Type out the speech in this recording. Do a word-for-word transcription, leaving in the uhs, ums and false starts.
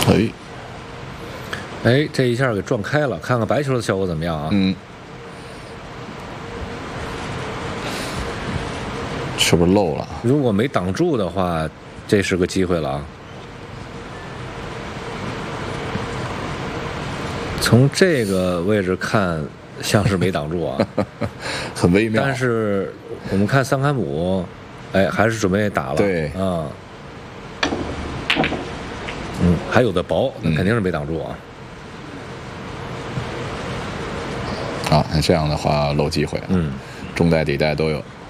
哎， 哎，这一下给撞开了，看看白球的效果怎么样啊？ 嗯，是不是漏了？ 如果没挡住的话，这是个机会了啊。从这个位置看，像是没挡住啊， 很微妙。 但是我们看桑坎姆，哎，还是准备打了。 对， 啊，嗯，还有的薄，那肯定是没挡住啊。 啊，那这样的话漏机会了。 嗯， 中带底带都有。